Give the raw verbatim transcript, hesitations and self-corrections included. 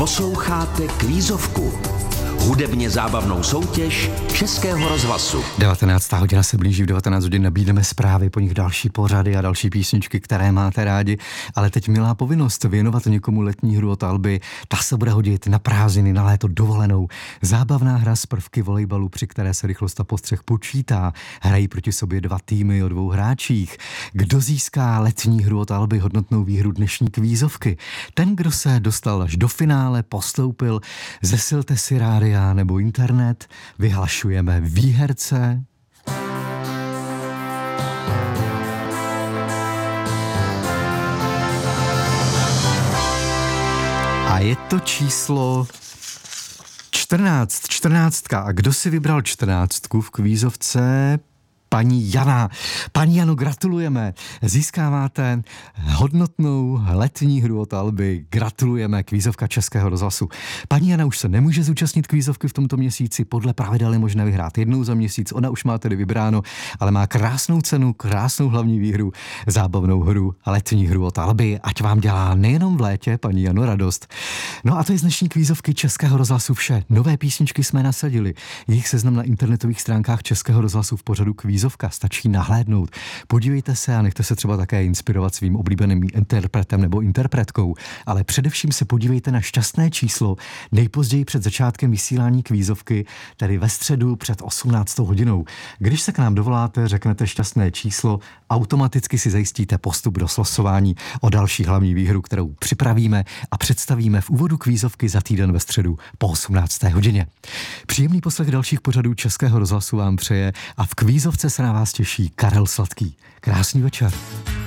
Posloucháte Kvízovku, hudebně zábavnou soutěž Českého rozhlasu. devatenáctá hodina se blíží, v devatenáct hodin nabídneme zprávy, po nich další pořady a další písničky, které máte rádi, ale teď milá povinnost věnovat někomu letní hru od Alby, ta se bude hodit na prázdniny, na léto, dovolenou. Zábavná hra z prvky volejbalu, při které se rychlost a postřeh počítá. Hrají proti sobě dva týmy o dvou hráčích. Kdo získá letní hru od Alby, hodnotnou výhru dnešní kvízovky? Ten, kdo se dostal až do finále, postoupil, zesilte si rádia nebo internet, vyhlašujeme výherce. A je to číslo čtrnáct, čtrnáctka. A kdo si vybral čtrnáctku v kvízovce? Paní Jana. Paní Jano, gratulujeme. Získáváte hodnotnou letní hru od Alby. Gratulujeme, kvízovka Českého rozhlasu. Paní Jana už se nemůže zúčastnit kvízovky v tomto měsíci. Podle pravidel je možné vyhrát jednou za měsíc. Ona už má tedy vybráno, ale má krásnou cenu, krásnou hlavní výhru, zábavnou hru a letní hru od Alby. Ať vám dělá nejenom v létě, paní Jano, radost. No a to je z dnešní kvízovky Českého rozhlasu vše. Nové písničky jsme nasadili. Jejich seznam na internetových stránkách Českého rozhlasu v pořadu Kvízovka. Stačí nahlédnout. Podívejte se a nechte se třeba také inspirovat svým oblíbeným interpretem nebo interpretkou, ale především se podívejte na šťastné číslo nejpozději před začátkem vysílání kvízovky, tedy ve středu před osmnáctou hodinou. Když se k nám dovoláte, řeknete šťastné číslo, automaticky si zajistíte postup do slosování o další hlavní výhru, kterou připravíme a představíme v úvodu kvízovky za týden ve středu po osmnácté hodině. Příjemný poslech dalších pořadů Českého rozhlasu vám přeje a v kvízovce se na vás těší Karel Sladký. Krásný večer.